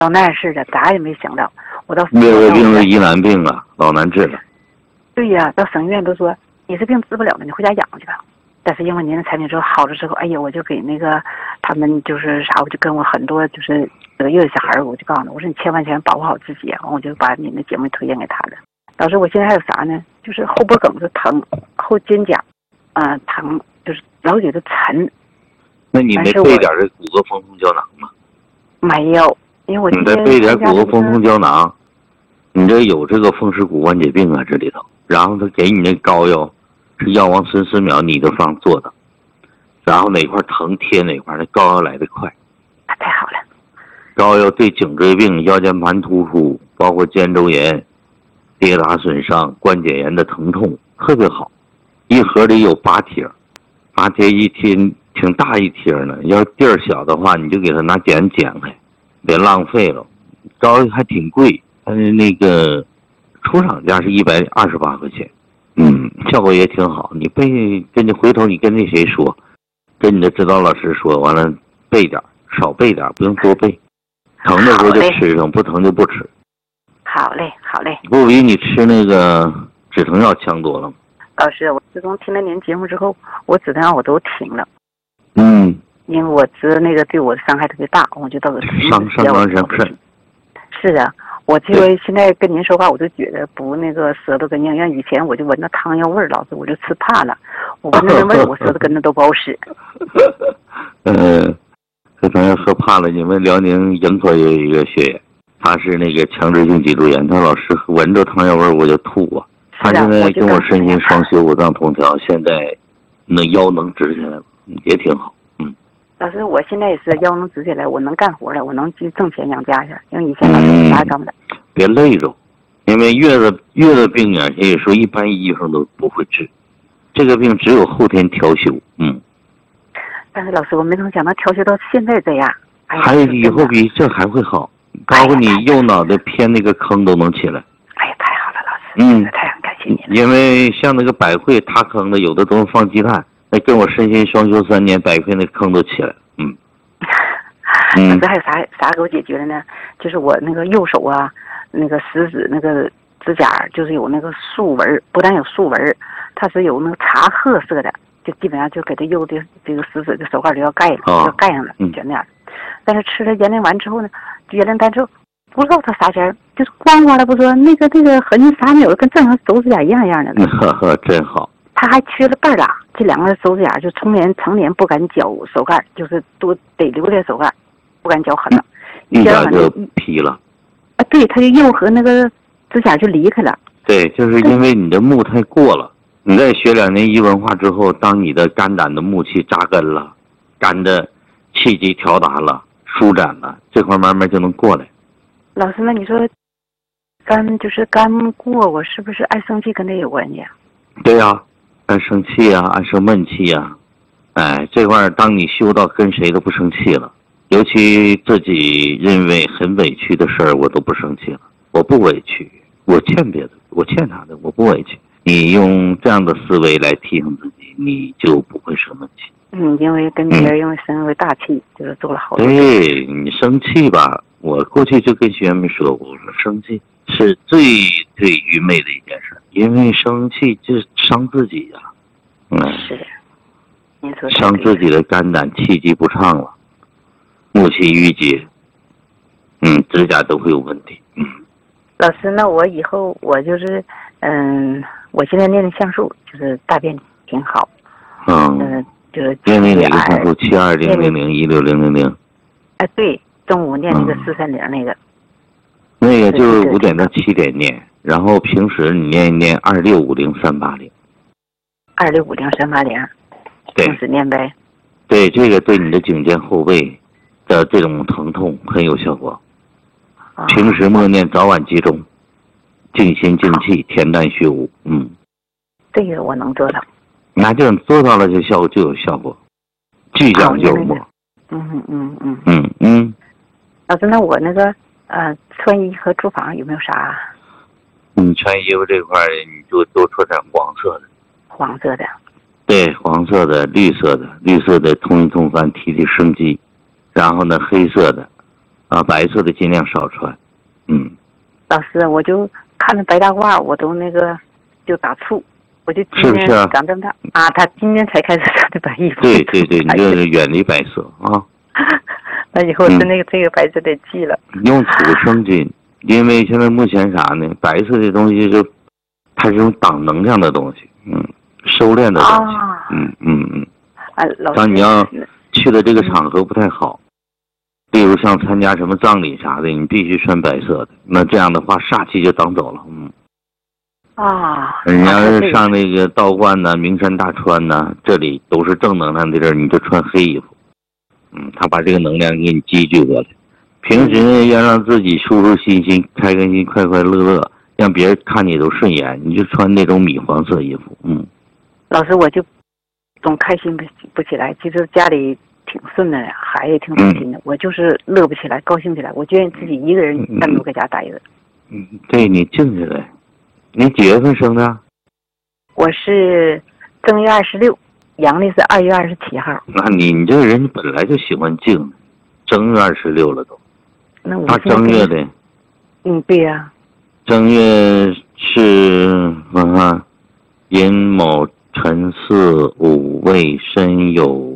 老那样似的，咋也没想到。我到月子病是疑难病啊，老难治了。 对呀，到省医院都说你这病治不了了，你回家养去吧。但是因为您的产品之后好了之后，哎呀，我就给那个他们就是啥，我就跟我很多就是这个月子小孩，我就告诉他，我说你千万保护好自己啊，我就把您的节目推荐给他了。老师，我现在还有啥呢？就是后脖梗子疼，后肩胛疼，就是老觉得沉。 那你没备点这骨骼缝缝胶囊吗？ 没有，因为我你再备点骨骼缝缝胶囊，你这有这个风湿骨关节病啊这里头，然后他给你那膏药是药王孙思邈你的方做的，然后哪块疼贴哪块，那膏药来得快。 太好了。 膏药对颈椎病、腰间盘突出，包括肩周炎、跌打损伤、关节炎的疼痛特别好。一盒里有8贴，8贴一贴挺大一贴呢，要地儿小的话，你就给它拿剪开，别浪费了。膏药还挺贵，但是那个出厂价是128块钱，效果也挺好。你回头你跟那谁说，跟你的指导老师说，完了备点，少备点，不用多备。疼的时候就吃上，不疼就不吃。 好嘞，好嘞。 不比你吃那个止疼药强多了吗？ 老师，我自从听了您节目之后，我止疼药我都停了。因为我知道那个对我的伤害特别大，我就到了伤肾。 是的，我这个现在跟您说话，我就觉得不那个舌头根硬，像以前我就闻到汤药味儿，老师我就吃怕了，我闻到那味儿，我舌头根子都不好使。 这咱要喝怕了，你们辽宁营口有一个学员，他是那个强直性脊柱炎，他老是闻着汤药味儿我就吐啊。他现在跟我身心双修五脏同调，现在那腰能直起来了，也挺好。 老师，我现在也是腰能直起来，我能干活了，我能去挣钱养家去，因为以前老师啥也干不了。 别累着，因为月子病啊，也说一般医生都不会治，这个病只有后天调休。 但是老师，我没能想到调休到现在这样。 还有以后比这还会好，包括你右脑袋偏那个坑都能起来。 哎呀，太好了，老师，太感谢您了。 因为像那个百会塌坑的，有的都是放鸡蛋，那跟我身心双修3年，百会那坑都起来了。 老师还有啥给我解决了呢？就是我那个右手啊，那个食指那个指甲就是有那个竖纹，不但有竖纹，它是有那个茶褐色的，就基本上就给这右的这个食指的手盖就要盖了，要盖上了，就那样。但是吃了延龄丸之后呢，月龄丹之后，不知道它啥前儿，就是光滑了，不说那个痕迹啥没有，跟正常手指甲一样的。 真好。 他还缺了半拉，这2个手指甲就成年不敢绞手盖，就是都得留点手盖，不敢绞狠了， 一绞就劈了。 对，他就又和那个指甲就离开了。 对，就是因为你的木太过了。你在学2年医文化之后，当你的肝胆的木气扎根了，肝的气机调达了，舒展了，这块慢慢就能过来。 老师，那你说肝过，我是不是爱生气跟这有关系啊？ 对呀，爱生气啊，爱生闷气啊。这块当你修到跟谁都不生气了，尤其自己认为很委屈的事儿，我都不生气了。我不委屈，我欠别的，我欠他的，我不委屈。你用这样的思维来提醒自己，你就不会生闷气。 因为跟别人因为生为大气，就是做了好多。 对，你生气吧，我过去就跟学员们说过，我说生气是最愚昧的一件事，因为生气就伤自己呀。 是的，您说伤自己的肝胆，气机不畅了，木气郁结，指甲都会有问题。 老师，那我以后我就是，我现在练的像素就是大便挺好。就是练那个像素720001600。 对，中午练那个430那个。 那个就是5点到7点练，然后平时你练一练2650380。 2650380。 对。 平时练呗。 对，这个对你的颈肩后背的这种疼痛很有效果。平时默念早晚集中，静心静气，恬淡虚无。 这个我能做到。 那就做到了，就有效果，具象幽默。 老师，那我那个穿衣和住房有没有啥？ 穿衣服这块你就多穿点黄色的。 黄色的。 对，黄色的、绿色的通一通饭，提提生机。然后呢，黑色的， 白色的尽量少穿。 老师，我就看着白大褂，我都那个就打怵。我就今年长这么大他今年才开始穿的白衣服。 对，你就是远离白色啊。 那以后是这个白色得记了。 用土生金，因为现在目前啥呢？白色的东西它是种挡能量的东西，收敛的东西。 老师， 当你要去的这个场合不太好，例如像参加什么葬礼啥的，你必须穿白色的。那这样的话，煞气就挡走了。你要是上那个道观呐、名山大川呐，这里都是正能量的地儿，你就穿黑衣服。他把这个能量给你积聚过来。平时呢，要让自己舒舒心心、开开心、快快乐乐，让别人看你都顺眼，你就穿那种米黄色衣服。 老师，我就总开心不起来。其实家里挺顺的，孩子也挺开心的，我就是乐不起来，高兴起来，我觉得自己一个人单独在家待着。 对，你静下来。你几月份生的？ 我是正月26，阳历是2月27号。 那你这个人本来就喜欢静，正月26了都。 那我正月的。 对呀。 正月是寅卯辰巳午未申酉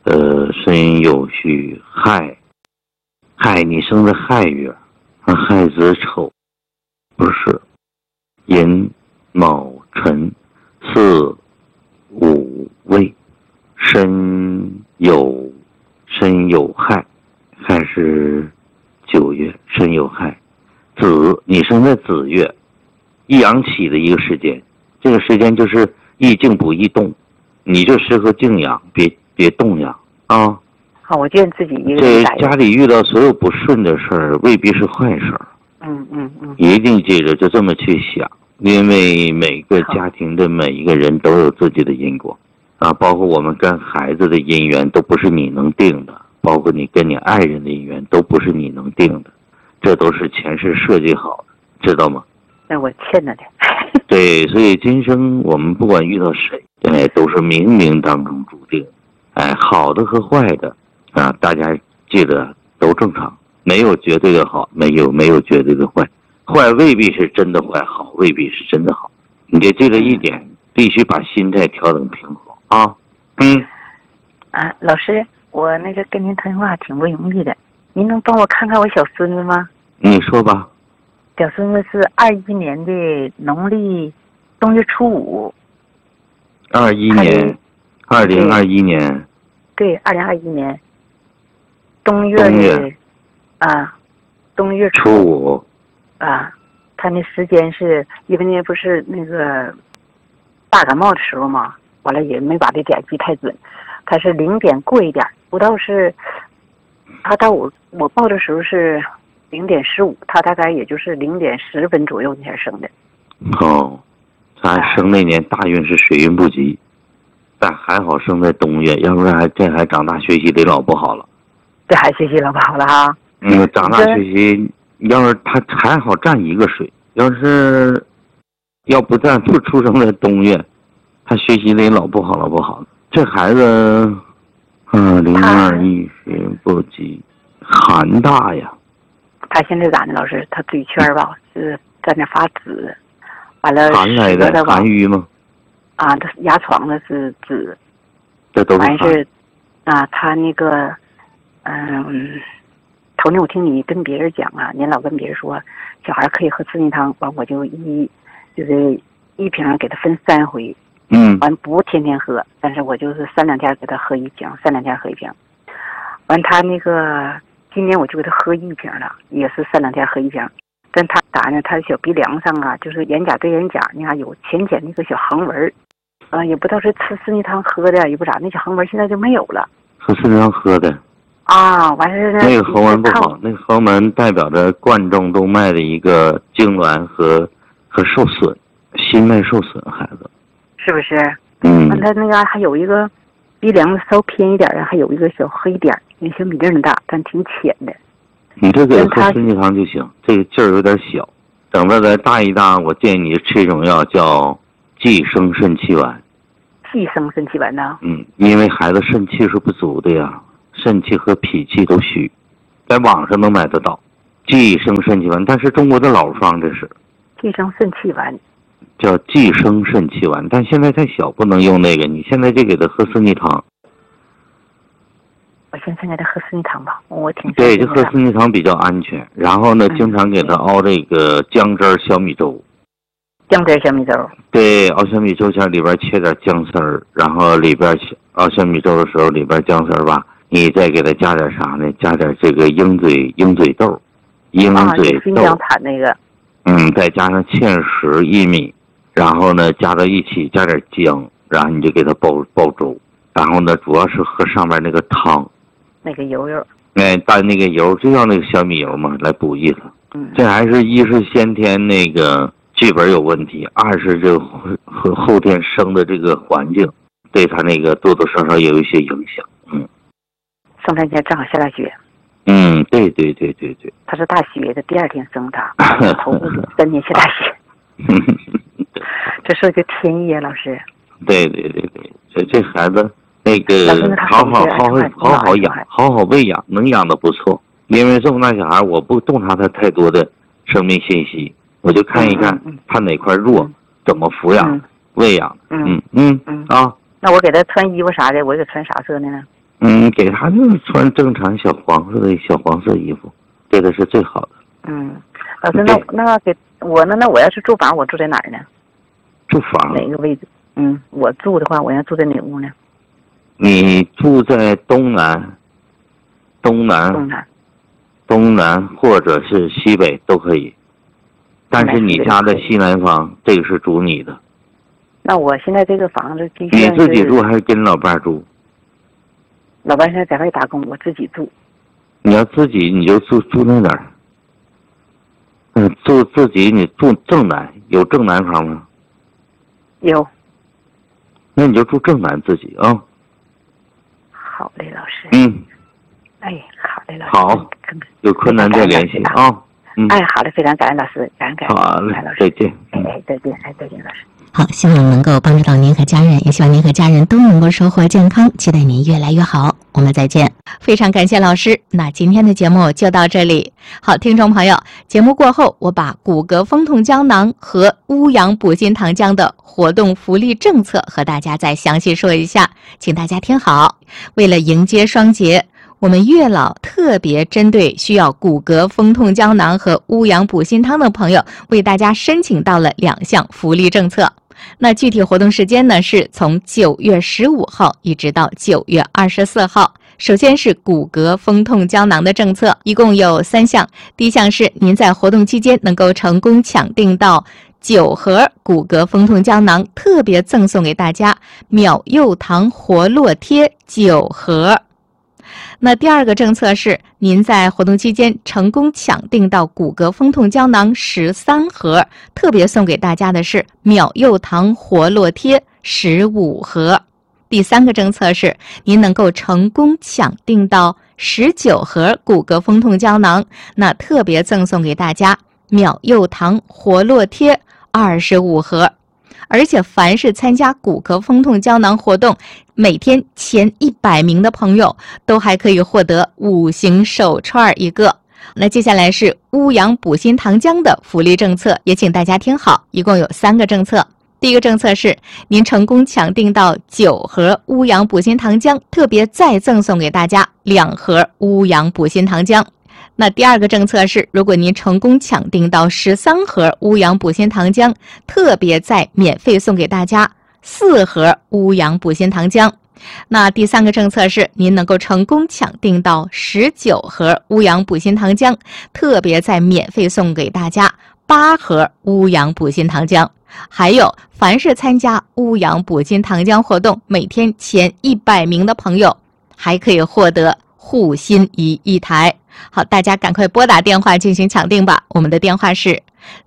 戌亥，你生在亥月，亥子丑，不是。寅卯辰巳午未申酉亥，亥是9月，申酉亥。子，你生在子月，易阳起的一个时间，这个时间就是易静不易动，你就适合静养，别动养啊。 好，我觉得自己一个人这家里遇到所有不顺的事儿，未必是坏事儿。一定记着就这么去想，因为每个家庭的每一个人都有自己的因果包括我们跟孩子的姻缘都不是你能定的，包括你跟你爱人的姻缘都不是你能定的，这都是前世设计好的，知道吗？ 那我欠着的。 对，所以今生我们不管遇到谁，都是冥冥当中注定。好的和坏的大家记得都正常，没有绝对的好，没有绝对的坏，坏未必是真的坏，好未必是真的好。你就记得一点，必须把心态调整平和啊。 老师，我那个跟您谈话挺不容易的，您能帮我看看我小孙子吗？ 你说吧。 小孙子是21年的农历冬月初5。 21年，2021年。 对，2021年冬月初 5。 他那时间是因为那不是那个大感冒的时候嘛，完了也没把这点记太准，他是0点过一点，不到是他到我报的时候是0点15，他大概也就是0点10分左右那天生的。 咱生那年大运是水运不及，但还好生在冬月，要不然这还长大学习得老不好了。 这还学习老不好了哈。 长大学习，要是他还好占1个水，要不占不出生在冬月，他学习得老不好。这孩子021学不及，寒大呀。 他现在咋的？老师，他嘴圈吧是在那发紫，完了寒来的寒瘀吗？ 他牙床的是紫， 这都是寒。 完是他那个头天我听你跟别人讲您老跟别人说小孩可以喝四逆汤，完我就就是一瓶给他分3回，完不天天喝，但是我就是3、2天给他喝1瓶，3、2天喝1瓶，完他那个今年我就给他喝1瓶了，也是3、2天喝1瓶，但他咋呢？他的小鼻梁上就是眼睑对眼睑那有浅浅那个小横纹，也不知道是吃四逆汤喝的，也不咋，那小横纹现在就没有了。 喝四逆汤喝的。 完事呢。 那个横纹不好，那个横纹代表着冠状动脉的一个痉挛和受损，心脉受损，孩子。 是不是？他那个还有一个鼻梁稍偏一点还有一个小黑点，那小米粒那大，但挺浅的。 你这给他喝四逆汤就行，这个劲儿有点小。等到再大一大，我建议你吃一种药叫寄生肾气丸。 寄生肾气丸呢？ 因为孩子肾气是不足的呀，肾气和脾气都虚， 在网上能买得到。寄生肾气丸，但是中国的老方这是寄生肾气丸， 叫寄生肾气丸，但现在太小，不能用那个。你现在就给他喝四逆汤。 我现在给他喝四逆汤吧，我挺对，就喝四逆汤比较安全。然后呢，经常给他熬这个姜汁儿小米粥。 姜汁小米粥。对， 熬小米粥前里边切点姜丝儿，然后里边熬小米粥的时候里边姜丝儿吧，你再给他加点啥呢？加点这个鹰嘴豆。鹰嘴豆， 新疆产那个， 再加上芡实薏米，然后呢加到一起，加点姜，然后你就给它煲粥，然后呢主要是喝上面那个汤， 那个油， 但那个油就要那个小米油嘛来补益它。这还是一是先天那个剧本有问题，二是这和后天生的这个环境对他那个多多少少也有一些影响。 圣诞节正好下大雪。 对。 他是大雪的第2天生他，头3天下大雪。这是个天意啊，老师。 对，这孩子那个好好喂养，能养的不错。因为这么大小孩，我不洞察他太多的生命信息，我就看一看他哪块弱，怎么抚养、喂养。 那我给他穿衣服啥的，我给他穿啥色的呢？ 给他就是穿正常小黄色衣服，这个是最好的。 老师，那给我呢？那我要是住房，我住在哪儿呢？ 住房哪个位置？我住的话，我要住在哪屋呢？ 你住在东南或者是西北都可以，但是你家的西南方，这个是属你的。 那我现在这个房子， 你自己住还是跟老伴住？ 老伴现在在外打工，我自己住。 你要自己，你就住那哪儿？住自己，你住正南，有正南房吗？ 有。 那你就住正南自己啊。 好嘞，老师。好嘞，老师。 好，有困难再联系啊。 好嘞，非常感恩老师，感恩。 好嘞，再见。 再见，再见，老师。 好，希望能够帮助到您和家人，也希望您和家人都能够收获健康，期待您越来越好。我们再见。非常感谢老师，那今天的节目就到这里。好，听众朋友，节目过后，我把骨骼风痛胶囊和乌阳补心糖浆的活动福利政策和大家再详细说一下，请大家听好。为了迎接双节，我们月老特别针对需要骨骼风痛胶囊和乌阳补心汤的朋友，为大家申请到了2项福利政策。那具体活动时间呢，是从9月15号一直到9月24号。首先是骨骼风痛胶囊的政策，一共有3项。第一项是您在活动期间能够成功抢订到9盒骨骼风痛胶囊，特别赠送给大家秒柚糖活络贴9盒。那第二个政策是您在活动期间成功抢订到骨骼风痛胶囊13盒，特别送给大家的是秒柚糖活络贴15盒。第三个政策是您能够成功抢订到19盒骨骼风痛胶囊，那特别赠送给大家秒柚糖活络贴25盒。而且凡是参加骨骼风痛胶囊活动，每天前100名的朋友都还可以获得5行手串1个。那接下来是乌阳补心糖浆的福利政策，也请大家听好，一共有3个政策。第一个政策是您成功抢订到9盒乌阳补心糖浆，特别再赠送给大家2盒乌阳补心糖浆。那第二个政策是，如果您成功抢订到13盒乌阳补心糖浆，特别再免费送给大家4盒乌阳补心糖浆。那第三个政策是，您能够成功抢订到19盒乌阳补心糖浆，特别再免费送给大家8盒乌阳补心糖浆。还有，凡是参加乌阳补心糖浆活动，每天前100名的朋友还可以获得护心仪1台。好，大家赶快拨打电话进行抢订吧。我们的电话是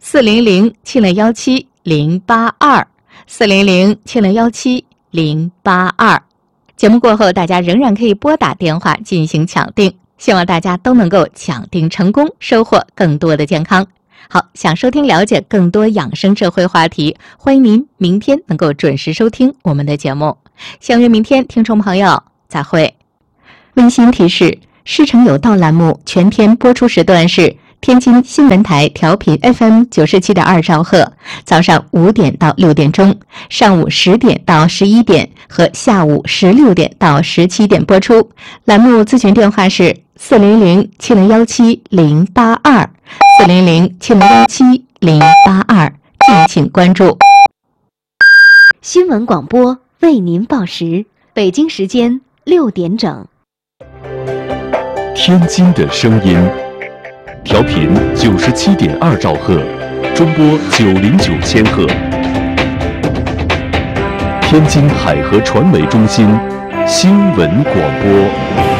400-7017-082 400-7017-082。节目过后，大家仍然可以拨打电话进行抢订，希望大家都能够抢订成功，收获更多的健康。好，想收听了解更多养生智慧话题，欢迎您明天能够准时收听我们的节目。相约明天，听众朋友，再会。温馨提示： 师承有道栏目全天播出时段是天津新闻台调频 FM 97.2兆赫，早上5点到6点钟，上午10点到11点和下午16点到17点播出。栏目咨询电话是400-701-082，400-701-082，敬请关注。 新闻广播为您报时，北京时间6点整。 天津的声音，调频97.2兆赫，中波909千赫。天津海河传媒中心新闻广播。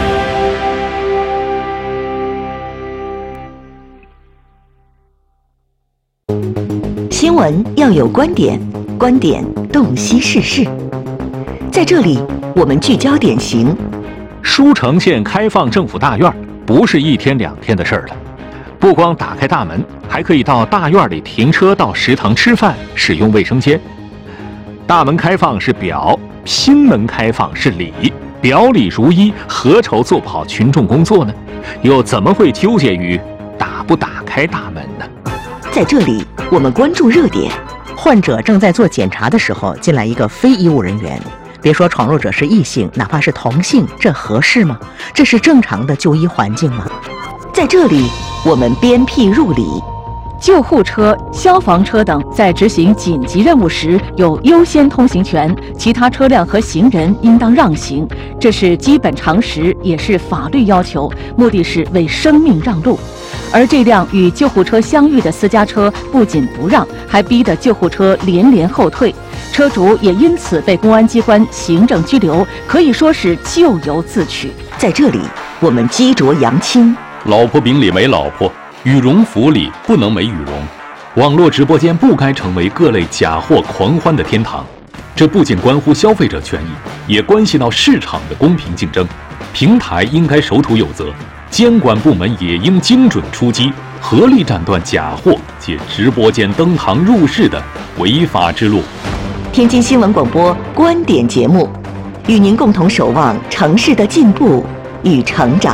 新闻要有观点，观点洞悉世事。在这里，我们聚焦典型。 书城县开放政府大院不是1天2天的事儿了，不光打开大门，还可以到大院里停车，到食堂吃饭，使用卫生间。大门开放是表，新门开放是里，表里如一，何愁做不好群众工作呢？又怎么会纠结于打不打开大门呢？ 在这里，我们关注热点。 患者正在做检查的时候，进来一个非医务人员，别说闯入者是异性，哪怕是同性，这合适吗？这是正常的就医环境吗？ 在这里，我们鞭辟入里。 救护车、消防车等在执行紧急任务时有优先通行权，其他车辆和行人应当让行，这是基本常识，也是法律要求，目的是为生命让路。而这辆与救护车相遇的私家车不仅不让，还逼得救护车连连后退，车主也因此被公安机关行政拘留，可以说是咎由自取。 在这里，我们激浊扬清。 老婆饼里没老婆，羽绒服里不能没羽绒。网络直播间不该成为各类假货狂欢的天堂。这不仅关乎消费者权益，也关系到市场的公平竞争。平台应该守土有责，监管部门也应精准出击，合力斩断假货借直播间登堂入室的违法之路。 天津新闻广播观点节目，与您共同守望城市的进步与成长。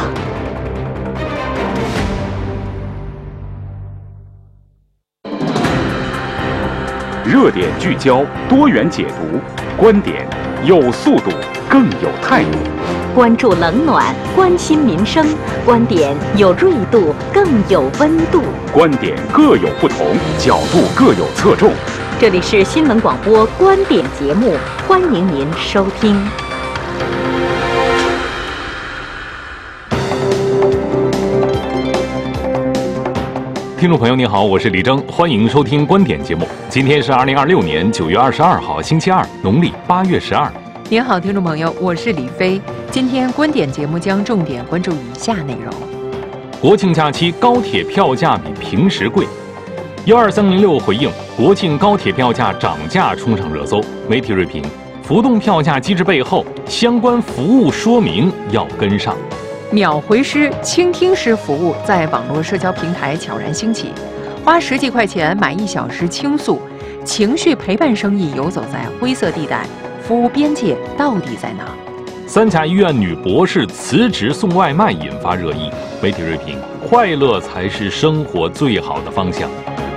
热点聚焦，多元解读，观点有速度，更有态度。 关注冷暖，关心民生，观点有锐度，更有温度。 观点各有不同，角度各有侧重。 这里是新闻广播观点节目，欢迎您收听。 听众朋友您好，我是李征，欢迎收听观点节目。今天是2026年9月22号，星期二，农历8月12。 您好，听众朋友，我是李飞。今天观点节目将重点关注以下内容： 国庆假期高铁票价比平时贵。12306回应国庆高铁票价涨价冲上热搜，媒体锐评浮动票价机制背后相关服务说明要跟上。 秒回师、倾听师服务在网络社交平台悄然兴起，花10几块钱买1小时倾诉，情绪陪伴生意游走在灰色地带，服务边界到底在哪？ 三甲医院女博士辞职送外卖引发热议，媒体锐评快乐才是生活最好的方向。